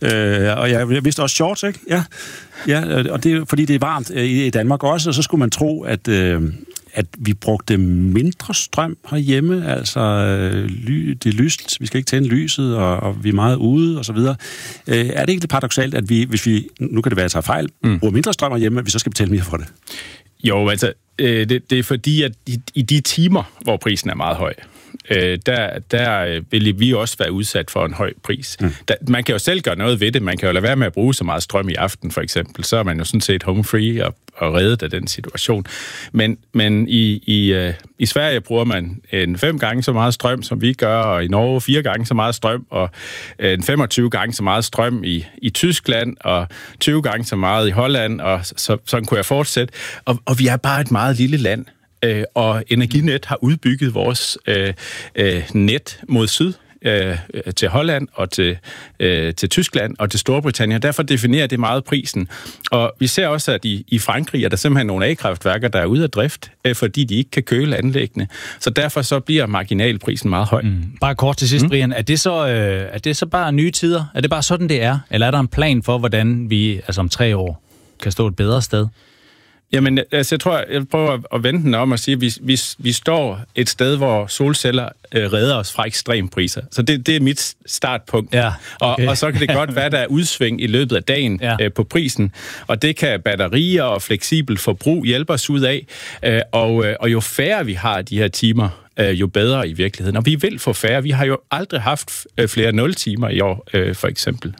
Og jeg vidste også shorts, ikke? Ja, og det er fordi, det er varmt i Danmark også, og så skulle man tro, at vi brugte mindre strøm herhjemme, altså det er lyst, vi skal ikke tænde lyset, og vi er meget ude, og så videre. Er det ikke lidt paradoksalt, at hvis vi, nu kan det være, at jeg tager fejl, bruger mindre strøm herhjemme, at vi så skal betale mere for det? Jo, altså, det er fordi, at i de timer, hvor prisen er meget høj, der vil vi også være udsat for en høj pris. Man kan jo selv gøre noget ved det. Man kan jo lade være med at bruge så meget strøm i aften, for eksempel. Så er man jo sådan set home free og reddet af den situation. Men i Sverige bruger man 5 gange så meget strøm, som vi gør, og i Norge 4 gange så meget strøm, og 25 gange så meget strøm i Tyskland, og 20 gange så meget i Holland, og sådan kunne jeg fortsætte. Og vi er bare et meget lille land. Og Energinet har udbygget vores net mod syd til Holland og til Tyskland og til Storbritannien. Derfor definerer det meget prisen. Og vi ser også, at i Frankrig er der simpelthen nogle A-kraftværker, der er ude af drift, fordi de ikke kan køle anlæggene. Så derfor så bliver marginalprisen meget høj. Bare kort til sidst, Brian. Er det så bare nye tider? Er det bare sådan, det er? Eller er der en plan for, hvordan vi om 3 år kan stå et bedre sted? Jamen, altså, jeg prøver at vende den om og sige, at vi står et sted, hvor solceller redder os fra ekstrempriser. Så det er mit startpunkt. Ja, okay. Og så kan det godt være, der er udsving i løbet af dagen på prisen. Og det kan batterier og fleksibel forbrug hjælpe os ud af. Og jo færre vi har de her timer, jo bedre i virkeligheden. Og vi vil få færre. Vi har jo aldrig haft flere 0 timer i år, for eksempel.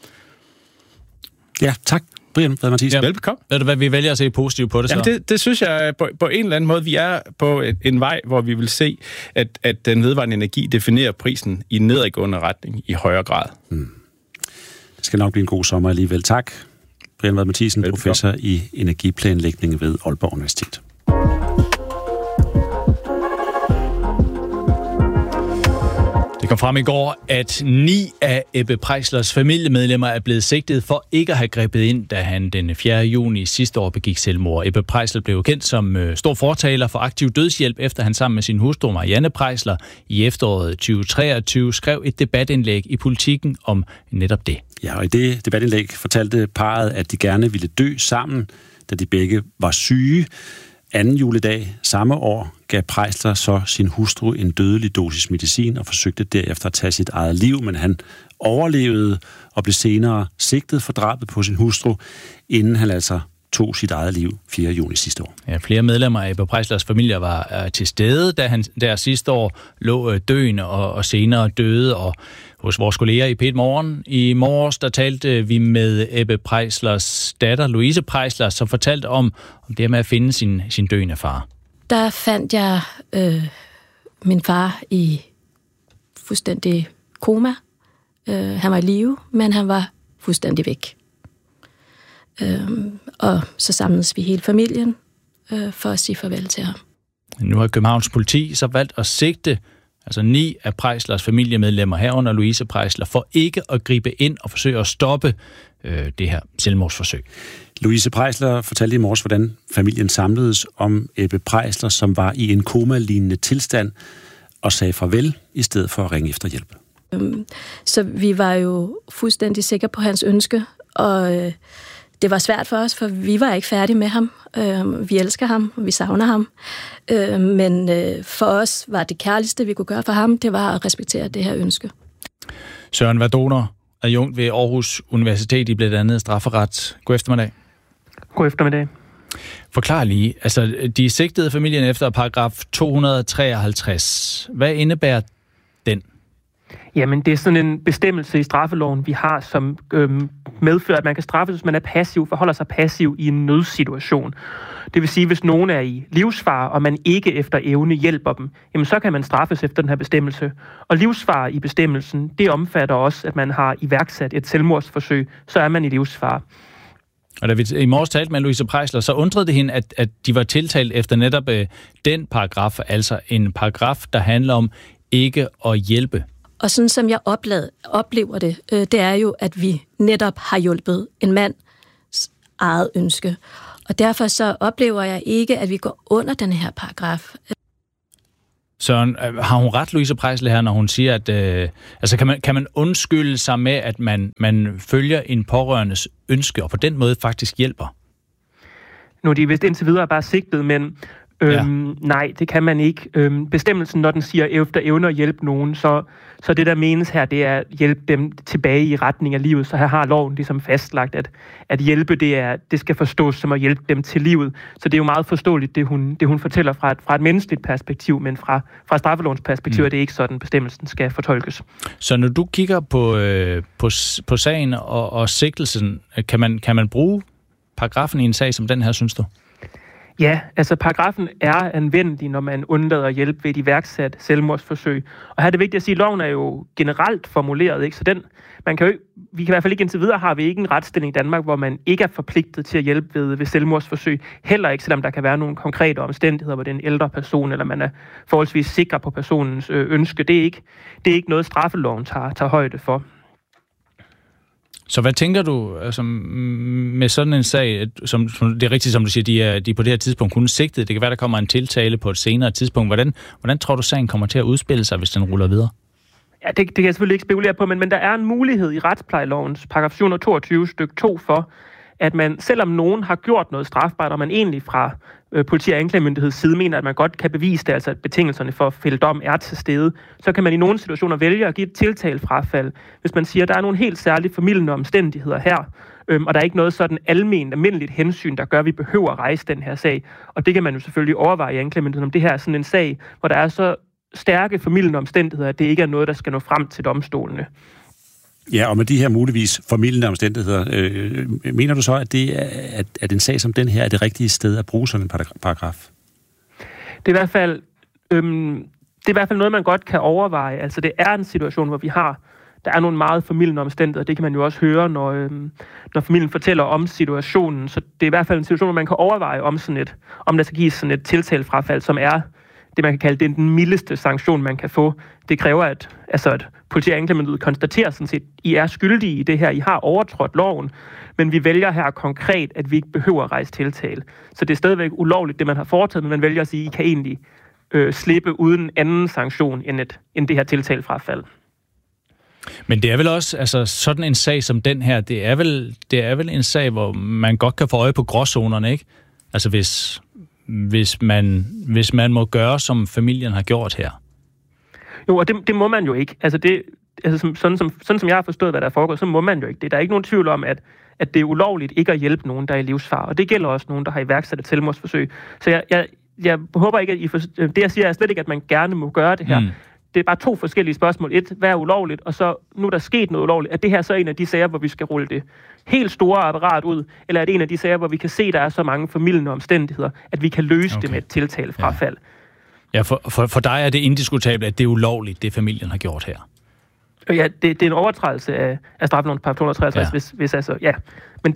Ja, tak. Brian Vad Mathiesen. Ja, velbekomme. Ved du hvad, vi vælger at se positivt på det så? Jamen det synes jeg på en eller anden måde, vi er på en vej, hvor vi vil se, at den vedvarende energi definerer prisen i nedadgående retning i højere grad. Det skal nok blive en god sommer alligevel. Tak. Brian Vad Mathiesen, professor i energiplanlægning ved Aalborg Universitet. Det kom frem i går, at 9 af Ebbe Preislers familiemedlemmer er blevet sigtet for ikke at have grebet ind, da han den 4. juni sidste år begik selvmord. Ebbe Preisler blev kendt som stor fortaler for aktiv dødshjælp, efter han sammen med sin hustru Marianne Preisler i efteråret 2023 skrev et debatindlæg i Politiken om netop det. Ja, og i det debatindlæg fortalte parret, at de gerne ville dø sammen, da de begge var syge. Anden juledag samme år gav Preisler så sin hustru en dødelig dosis medicin og forsøgte derefter at tage sit eget liv, men han overlevede og blev senere sigtet for drabet på sin hustru, inden han altså tog sit eget liv 4. juni sidste år. Ja, flere medlemmer af Ebbe Preislers familie var til stede, da han der sidste år lå døende og senere døde, og hos vores kolleger i P1 Morgen i morges, der talte vi med Ebbe Preislers datter, Louise Preisler, som fortalte om det med at finde sin døende far. Der fandt jeg min far i fuldstændig koma. Han var i live, men han var fuldstændig væk. Og så samledes vi hele familien for at sige farvel til ham. Nu har Københavns politi så valgt at sigte 9 af Preislers familiemedlemmer herunder Louise Preisler for ikke at gribe ind og forsøge at stoppe det her selvmordsforsøg. Louise Preisler fortalte i morges, hvordan familien samledes om Ebbe Preisler, som var i en koma-lignende tilstand og sagde farvel i stedet for at ringe efter hjælp. Så vi var jo fuldstændig sikre på hans ønske, og det var svært for os, for vi var ikke færdige med ham. Vi elsker ham, og vi savner ham. Men for os var det kærligste, vi kunne gøre for ham, det var at respektere det her ønske. Søren Verdoner, adjunkt ved Aarhus Universitet i blandt andet strafferet. God eftermiddag. God eftermiddag. Forklar lige, de sigtede familien efter paragraf 253. Hvad indebærer den? Jamen, det er sådan en bestemmelse i straffeloven, vi har, som medfører, at man kan straffes, hvis man er passiv, forholder sig passiv i en nødsituation. Det vil sige, hvis nogen er i livsfare, og man ikke efter evne hjælper dem, jamen så kan man straffes efter den her bestemmelse. Og livsfare i bestemmelsen, det omfatter også, at man har iværksat et selvmordsforsøg, så er man i livsfare. Og da vi i morges talte med Louise Preisler, så undrede det hende, at de var tiltalt efter netop den paragraf, altså en paragraf, der handler om ikke at hjælpe. Og sådan som jeg oplever det, det er jo, at vi netop har hjulpet en mands eget ønske. Og derfor så oplever jeg ikke, at vi går under den her paragraf. Så har hun ret, Louise Preisler, her, når hun siger, at kan man undskylde sig med, at man følger en pårørendes ønske, og på den måde faktisk hjælper? Nu er de vist indtil videre bare sigtet, men nej, det kan man ikke. Bestemmelsen, når den siger efter evne at hjælpe nogen, så det, der menes her, det er at hjælpe dem tilbage i retning af livet. Så her har loven ligesom fastlagt, at hjælpe, det skal forstås som at hjælpe dem til livet. Så det er jo meget forståeligt, det hun fortæller fra et menneskeligt perspektiv, men fra straffelovens perspektiv er det ikke sådan, bestemmelsen skal fortolkes. Så når du kigger på sagen og sigtelsen, kan man bruge paragrafen i en sag som den her, synes du? Ja, altså paragrafen er anvendelig, når man undlader at hjælpe ved et iværksat selvmordsforsøg. Og her er det vigtigt at sige, at loven er jo generelt formuleret, ikke? Så vi kan i hvert fald ikke indtil videre, har vi ikke en retsstilling i Danmark, hvor man ikke er forpligtet til at hjælpe ved selvmordsforsøg. Heller ikke, selvom der kan være nogle konkrete omstændigheder, hvor det er en ældre person, eller man er forholdsvis sikker på personens ønske. Det er ikke noget, straffeloven tager højde for. Så hvad tænker du altså, med sådan en sag, som det er rigtigt, som du siger, de på det her tidspunkt kun sigtet. Det kan være, der kommer en tiltale på et senere tidspunkt. Hvordan tror du, sagen kommer til at udspille sig, hvis den ruller videre? Ja, det kan jeg selvfølgelig ikke spekulere på, men der er en mulighed i retsplejelovens paragraf 722 stykke 2 for, at man, selvom nogen har gjort noget strafbart, og man egentlig fra politi- og anklagemyndigheds side mener, at man godt kan bevise det, altså at betingelserne for at fælde dom er til stede, så kan man i nogle situationer vælge at give et tiltalefrafald, hvis man siger, at der er nogle helt særlige formildende omstændigheder her, og der er ikke noget sådan almindeligt hensyn, der gør, at vi behøver at rejse den her sag. Og det kan man jo selvfølgelig overveje i anklagemyndigheden, om det her er sådan en sag, hvor der er så stærke formildende omstændigheder, at det ikke er noget, der skal nå frem til domstolene. Ja, og med de her muligvis formildende omstændigheder, mener du så, at en sag som den her er det rigtige sted at bruge sådan en paragraf? Det er i hvert fald noget, man godt kan overveje. Altså, det er en situation, hvor der er nogle meget formildende omstændigheder. Det kan man jo også høre, når familien fortæller om situationen. Så det er i hvert fald en situation, hvor man kan overveje, om der skal gives sådan et tiltalefrafald, som er det, man kan kalde den mildeste sanktion, man kan få. Det kræver, at politi- og anklagemyndighed konstaterer sådan set, I er skyldige i det her, I har overtrådt loven, men vi vælger her konkret, at vi ikke behøver at rejse tiltale. Så det er stadigvæk ulovligt, det man har foretaget, men man vælger at sige, I kan egentlig slippe uden anden sanktion end det her tiltalefrafald. Men det er vel også, altså sådan en sag som den her, det er vel en sag, hvor man godt kan få øje på gråzonerne, ikke? Altså hvis man må gøre, som familien har gjort her. Jo, og det må man jo ikke. Altså sådan som jeg har forstået, hvad der er foregået, så må man jo ikke. Der er ikke nogen tvivl om, at det er ulovligt ikke at hjælpe nogen, der er i livsfare. Og det gælder også nogen, der har iværksat et selvmordsforsøg. Så jeg håber ikke, at det jeg siger er slet ikke, at man gerne må gøre det her. Det er bare to forskellige spørgsmål. Et, hvad er ulovligt? Og så, nu er der sket noget ulovligt. Er det her så en af de sager, hvor vi skal rulle det helt store apparat ud? Eller er det en af de sager, hvor vi kan se, at der er så mange formildende omstændigheder, at vi kan løse det med et tiltalefrafald? Ja, for dig er det indiskutabelt, at det er ulovligt, det familien har gjort her. Ja, det er en overtrædelse af straffelovens paragraf 253, hvis